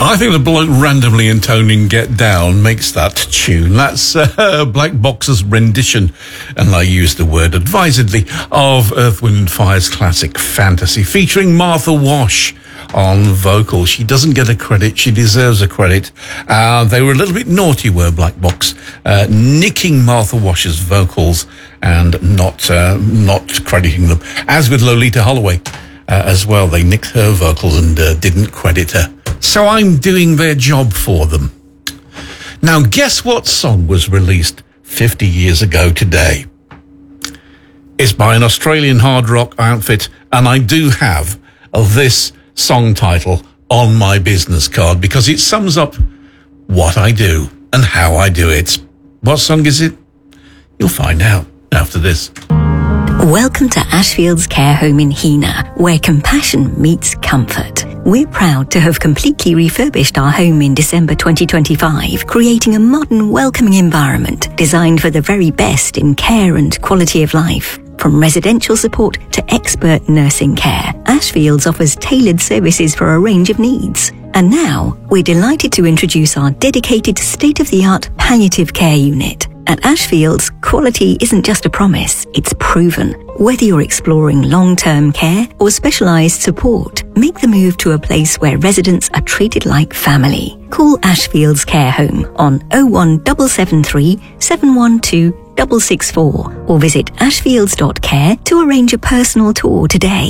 I think the bloke randomly intoning Get Down makes that tune. That's Black Box's rendition, and I use the word advisedly, of Earth, Wind & Fire's classic Fantasy, featuring Martha Wash on vocals. She doesn't get a credit. She deserves a credit. They were a little bit naughty, were Black Box, nicking Martha Wash's vocals and not crediting them. As with Lolita Holloway as well, they nicked her vocals and didn't credit her. So I'm doing their job for them. Now, guess what song was released 50 years ago today? It's by an Australian hard rock outfit, and I do have this song title on my business card because it sums up what I do and how I do it. What song is it? You'll find out after this. Welcome to Ashfield's Care Home in Heanor, where compassion meets comfort. We're proud to have completely refurbished our home in December 2025, creating a modern, welcoming environment designed for the very best in care and quality of life. From residential support to expert nursing care, Ashfields offers tailored services for a range of needs. And now, we're delighted to introduce our dedicated state-of-the-art palliative care unit. At Ashfields, quality isn't just a promise, it's proven. Whether you're exploring long-term care or specialised support, make the move to a place where residents are treated like family. Call Ashfields Care Home on 01773 712 664 or visit ashfields.care to arrange a personal tour today.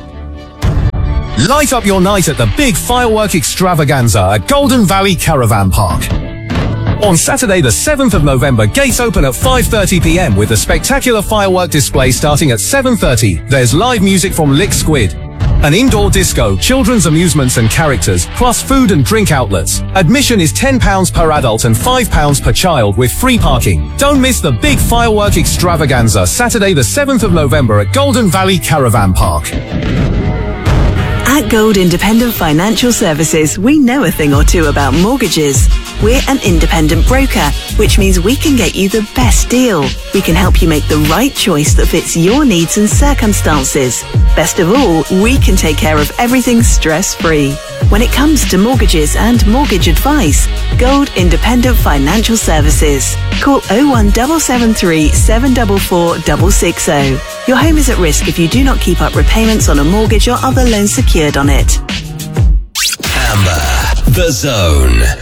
Light up your night at the big firework extravaganza at Golden Valley Caravan Park. On Saturday the 7th of November, gates open at 5:30 p.m. with a spectacular firework display starting at 7:30. There's live music from Lick Squid, an indoor disco, children's amusements and characters, plus food and drink outlets. Admission is £10 per adult and £5 per child with free parking. Don't miss the big firework extravaganza, Saturday the 7th of November at Golden Valley Caravan Park. At Gold Independent Financial Services, we know a thing or two about mortgages. We're an independent broker, which means we can get you the best deal. We can help you make the right choice that fits your needs and circumstances. Best of all, we can take care of everything stress-free. When it comes to mortgages and mortgage advice, Gold Independent Financial Services. Call 01773 744 660. Your home is at risk if you do not keep up repayments on a mortgage or other loan secured on it. Amber, The Zone.